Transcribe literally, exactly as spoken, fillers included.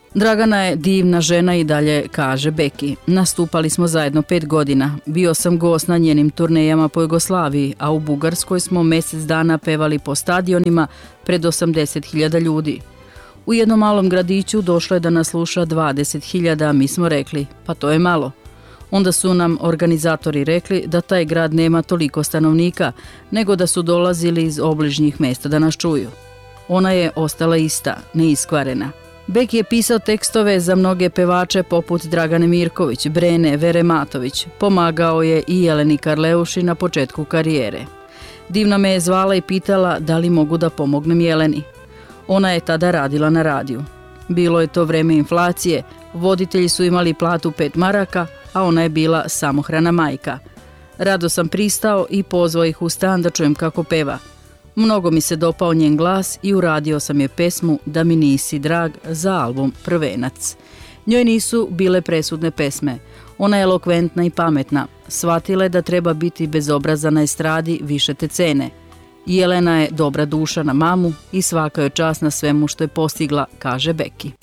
Dragana je divna žena i dalje, kaže Beki. Nastupali smo zajedno pet godina. Bio sam gost na njenim turnejama po Jugoslaviji, a u Bugarskoj smo mjesec dana pevali po stadionima pred osamdeset hiljada ljudi. U jednom malom gradiću došlo je da nas sluša dvadeset hiljada, a mi smo rekli, pa to je malo. Onda su nam organizatori rekli da taj grad nema toliko stanovnika, nego da su dolazili iz obližnjih mjesta da nas čuju. Ona je ostala ista, neiskvarena. Beki je pisao tekstove za mnoge pevače poput Dragane Mirković, Brene, Vere Matović. Pomagao je i Jeleni Karleuši na početku karijere. Divna me je zvala i pitala da li mogu da pomognem Jeleni. Ona je tada radila na radiju. Bilo je to vreme inflacije, voditelji su imali platu pet maraka, a ona je bila samohrana majka. Rado sam pristao i pozvao ih u stan da čujem kako peva. Mnogo mi se dopao njen glas i uradio sam je pesmu Da mi nisi drag za album Prvenac. Njoj nisu bile presudne pesme. Ona je elokventna i pametna. Shvatila je da treba biti bezobrazan na estradi, više te cene. Jelena je dobra duša na mamu i svaka joj čast na svemu što je postigla, kaže Beki.